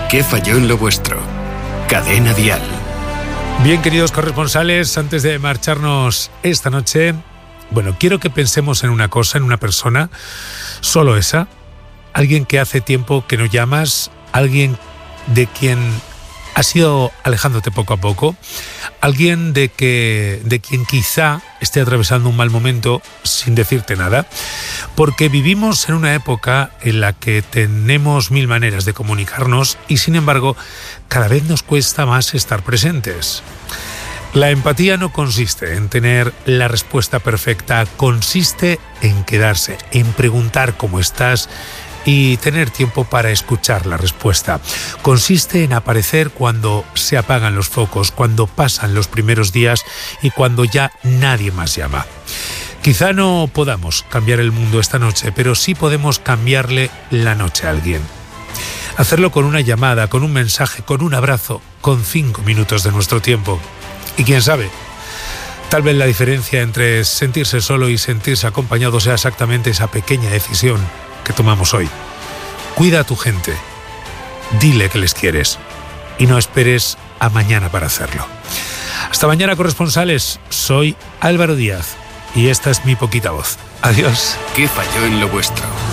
¿Qué falló en lo vuestro? Cadena Dial. Bien, queridos corresponsales, antes de marcharnos esta noche, quiero que pensemos en una cosa, en una persona, solo esa, alguien que hace tiempo que no llamas, alguien de quien has ido alejándote poco a poco, alguien de quien quizá esté atravesando un mal momento sin decirte nada, porque vivimos en una época en la que tenemos mil maneras de comunicarnos y sin embargo cada vez nos cuesta más estar presentes. La empatía no consiste en tener la respuesta perfecta, consiste en quedarse, en preguntar cómo estás y tener tiempo para escuchar la respuesta. Consiste en aparecer cuando se apagan los focos, cuando pasan los primeros días y cuando ya nadie más llama. Quizá no podamos cambiar el mundo esta noche, pero sí podemos cambiarle la noche a alguien. Hacerlo con una llamada, con un mensaje, con un abrazo, con 5 minutos de nuestro tiempo. Y quién sabe, tal vez la diferencia entre sentirse solo y sentirse acompañado sea exactamente esa pequeña decisión que tomamos hoy. Cuida a tu gente, dile que les quieres y no esperes a mañana para hacerlo. Hasta mañana, corresponsales. Soy Álvaro Díaz y esta es mi poquita voz. Adiós. ¿Qué falló en lo vuestro?